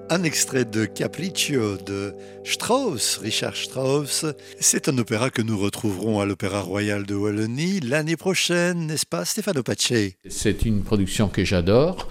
Un extrait de Capriccio de Strauss, Richard Strauss. C'est un opéra que nous retrouverons à l'Opéra Royal de Wallonie l'année prochaine, n'est-ce pas, Stefano Pace? C'est une production que j'adore.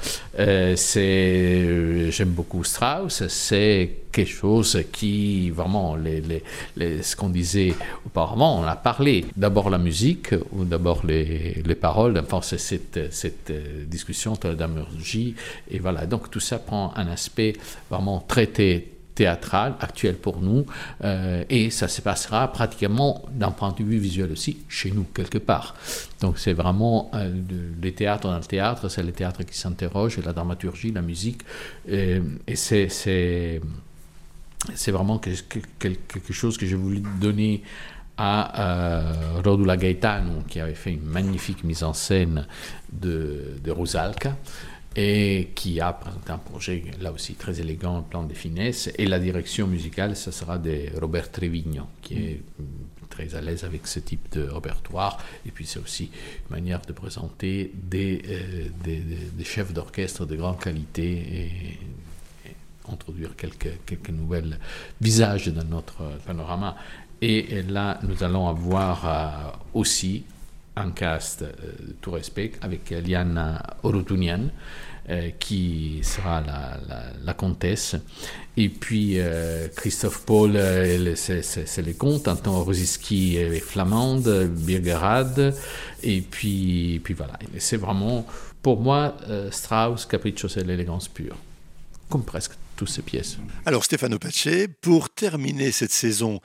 J'aime beaucoup Strauss. C'est quelque chose qui, vraiment, ce qu'on disait auparavant, on a parlé. D'abord la musique, ou d'abord les paroles. Enfin, c'est cette discussion de la dramaturgie. Et voilà, donc tout ça prend un aspect vraiment traité théâtral, actuel pour nous, et ça se passera pratiquement d'un point de vue visuel aussi, chez nous, quelque part. Donc c'est vraiment les théâtres dans le théâtre, c'est le théâtre qui s'interroge, et la dramaturgie, la musique, et c'est vraiment quelque chose que j'ai voulu donner à Rodula Gaetano, qui avait fait une magnifique mise en scène de Rusalka, et qui a présenté un projet là aussi très élégant, plein de finesse. Et la direction musicale, ça sera de Robert Trevigno, qui est très à l'aise avec ce type de répertoire. Et puis c'est aussi une manière de présenter des chefs d'orchestre de grande qualité et introduire quelques nouvelles visages dans notre panorama. Et là, nous allons avoir aussi un cast tout respect avec Liana Orotunian qui sera la comtesse, et puis Christophe Paul c'est les comtes, Anton Rosiski est flamande, Birgerad, et puis voilà. Et c'est vraiment pour moi Strauss, Capriccio, c'est l'élégance pure, comme presque toutes ces pièces. Alors Stefano Pace, pour terminer cette saison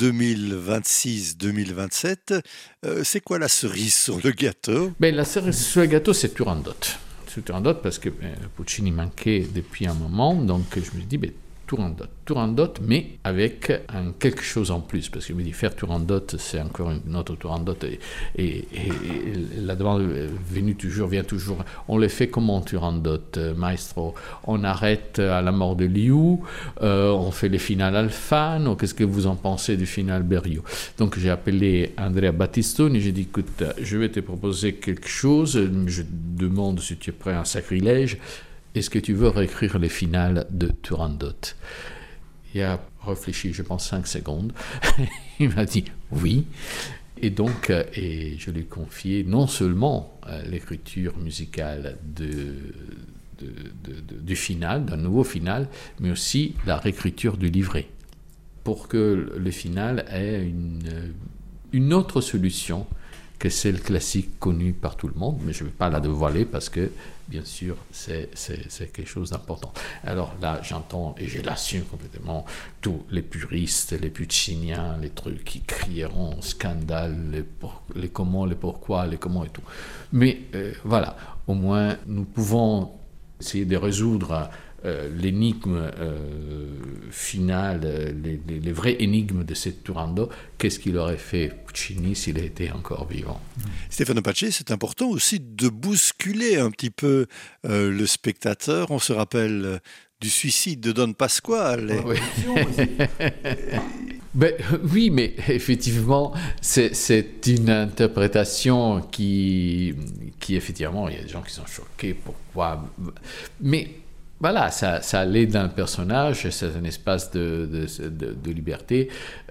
2026-2027, c'est quoi la cerise sur le gâteau? La cerise sur le gâteau, c'est Turandot. C'est Turandot parce que Puccini manquait depuis un moment, donc je me suis dit, Turandot, mais avec quelque chose en plus, parce que je me dis, faire Turandot, c'est encore une autre Turandot, et la demande vient toujours. On le fait comment Turandot, maestro? On arrête à la mort de Liu, on fait les finales Alfano, qu'est-ce que vous en pensez du final Berio? Donc j'ai appelé Andrea Battistoni, j'ai dit, écoute, je vais te proposer quelque chose, je demande si tu es prêt à un sacrilège. Est-ce que tu veux réécrire les finales de Turandot? Il a réfléchi, je pense, 5 secondes. Il m'a dit oui. Et donc, et je lui ai confié non seulement l'écriture musicale du final, d'un nouveau final, mais aussi la réécriture du livret, pour que le final ait une autre solution que celle classique connue par tout le monde, mais je ne vais pas la dévoiler parce que, bien sûr, c'est quelque chose d'important. Alors là, j'entends, et je l'assume complètement, tous les puristes, les pucciniens, les trucs qui crieront scandale, les comment, les pourquoi, les comment et tout. Mais voilà, au moins, nous pouvons essayer de résoudre l'énigme finale, les vraies énigmes de cette Turandot. Qu'est-ce qu'il aurait fait Puccini s'il était encore vivant? Stefano Pace, c'est important aussi de bousculer un petit peu le spectateur. On se rappelle du suicide de Don Pasquale. Oui. Oui, mais effectivement, c'est une interprétation qui effectivement, il y a des gens qui sont choqués. Pourquoi? Mais voilà, ça allait dans le personnage, c'est un espace de liberté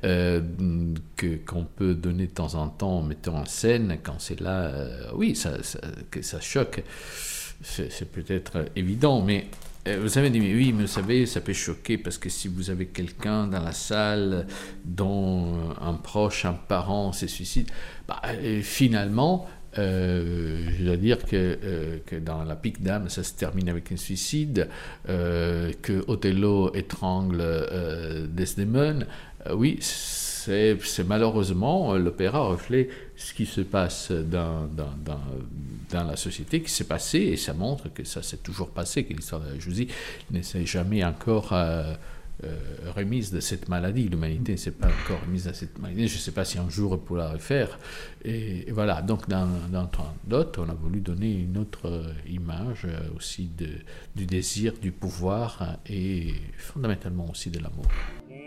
qu'on peut donner de temps en temps en mettant en scène. Quand c'est là, oui, que ça choque, c'est peut-être évident, mais vous avez dit, mais oui, mais vous savez, ça peut choquer parce que si vous avez quelqu'un dans la salle dont un proche, un parent se suicide, finalement, je dois dire que dans La Pique Dame, ça se termine avec un suicide, que Othello étrangle Desdemone. Oui, c'est malheureusement l'opéra reflète ce qui se passe dans la société, qui s'est passé, et ça montre que ça s'est toujours passé, que l'histoire de la jalousie ne s'est jamais encore remise de cette maladie. L'humanité ne s'est pas encore remise de cette maladie. Je ne sais pas si un jour elle pourra la refaire. Et voilà, donc dans Turandot, on a voulu donner une autre image aussi du désir, du pouvoir et fondamentalement aussi de l'amour.